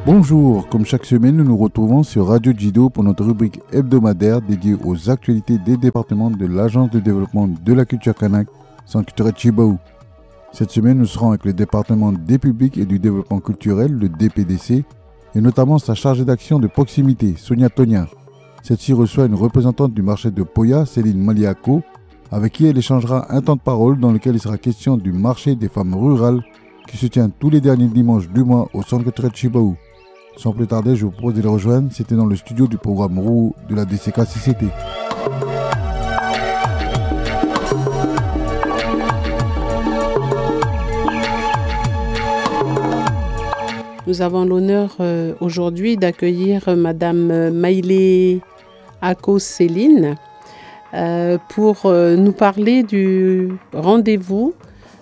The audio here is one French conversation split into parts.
Bonjour, comme chaque semaine, nous nous retrouvons sur Radio Jido pour notre rubrique hebdomadaire dédiée aux actualités des départements de l'Agence de développement de la culture kanak, Centre culturel Chibaou. Cette semaine, nous serons avec le département des publics et du développement culturel, le DPDC, et notamment sa chargée d'action de proximité, Sonia Tonia. Celle-ci reçoit une représentante du marché de Poya, Céline Maliako, avec qui elle échangera un temps de parole dans lequel il sera question du marché des femmes rurales qui se tient tous les derniers dimanches du mois au Centre culturel Chibaou. Sans plus tarder, je vous propose de les rejoindre. C'était dans le studio du programme ROU de la DCK-CCT. Nous avons l'honneur aujourd'hui d'accueillir Madame Maïlé Ako Céline pour nous parler du rendez-vous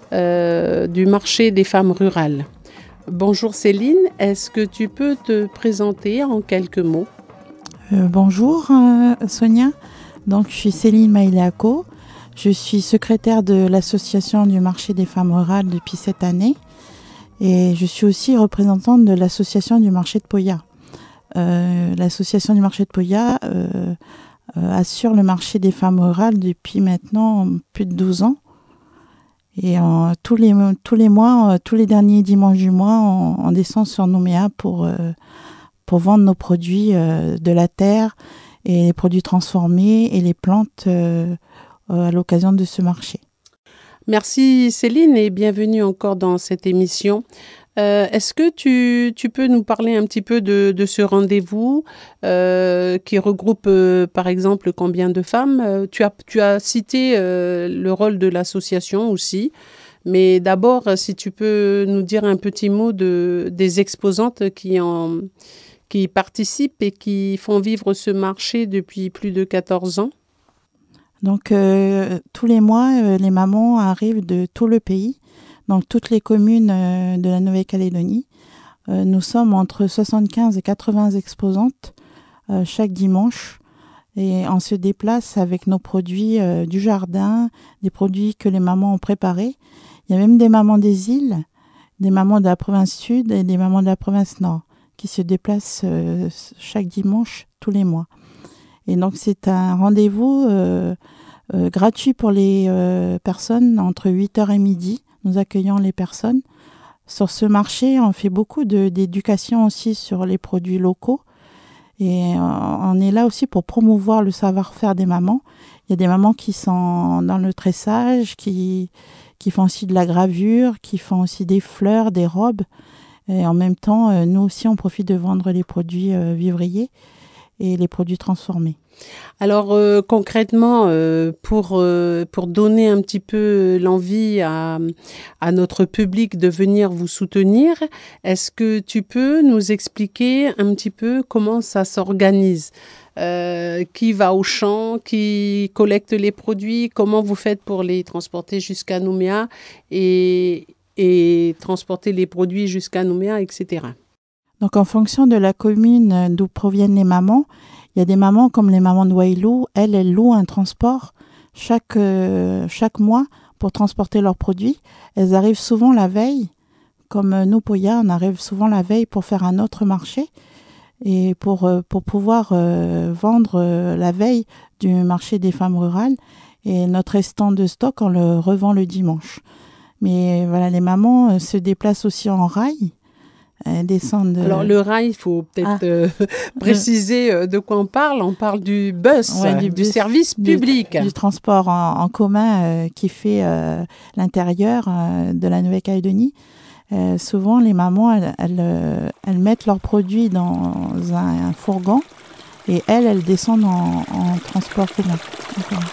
du marché des femmes rurales. Bonjour Céline, est-ce que tu peux te présenter en quelques mots? Bonjour Sonia, donc je suis Céline Maïlé Ako, je suis secrétaire de l'association du marché des femmes rurales depuis cette année et je suis aussi représentante de l'association du marché de Poya. L'association du marché de Poya assure le marché des femmes rurales depuis maintenant plus de 12 ans. Et tous les mois, tous les derniers dimanches du mois, on descend sur Nouméa pour vendre nos produits de la terre et les produits transformés et les plantes à l'occasion de ce marché. Merci Céline et bienvenue encore dans cette émission. Est-ce que tu peux nous parler un petit peu de ce rendez-vous qui regroupe par exemple combien de femmes? Tu as cité le rôle de l'association aussi, mais d'abord si tu peux nous dire un petit mot des exposantes qui participent et qui font vivre ce marché depuis plus de 14 ans. Donc tous les mois, les mamans arrivent de tout le pays. Donc toutes les communes de la Nouvelle-Calédonie. Nous sommes entre 75 et 80 exposantes chaque dimanche et on se déplace avec nos produits du jardin, des produits que les mamans ont préparés. Il y a même des mamans des îles, des mamans de la province sud et des mamans de la province nord qui se déplacent chaque dimanche tous les mois. Et donc c'est un rendez-vous gratuit pour les personnes entre 8h et midi. Nous accueillons les personnes. Sur ce marché, on fait beaucoup d'éducation aussi sur les produits locaux. Et on est là aussi pour promouvoir le savoir-faire des mamans. Il y a des mamans qui sont dans le tressage, qui font aussi de la gravure, qui font aussi des fleurs, des robes. Et en même temps, nous aussi, on profite de vendre les produits vivriers et les produits transformés. Alors concrètement, pour donner un petit peu l'envie à notre public de venir vous soutenir, est-ce que tu peux nous expliquer un petit peu comment ça s'organise? Qui va au champ, qui collecte les produits, comment vous faites pour les transporter jusqu'à Nouméa et transporter les produits jusqu'à Nouméa, etc. Donc en fonction de la commune d'où proviennent les mamans, il y a des mamans comme les mamans de Wailou, elles louent un transport chaque mois pour transporter leurs produits. Elles arrivent souvent la veille, comme nous, Poya, on arrive souvent la veille pour faire un autre marché et pour pouvoir vendre la veille du marché des femmes rurales. Et notre restant de stock, on le revend le dimanche. Mais voilà, les mamans se déplacent aussi en rail. Alors le rail, il faut peut-être préciser de quoi on parle. On parle du bus, du service public. Du transport en commun qui fait l'intérieur de la Nouvelle-Calédonie. Souvent, les mamans, elles mettent leurs produits dans un fourgon et elles descendent en transport commun.